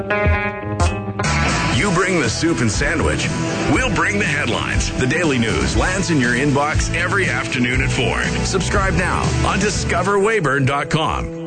You bring the soup and sandwich. We'll bring the headlines. The Daily News lands in your inbox every afternoon at 4. Subscribe now on discoverwayburn.com.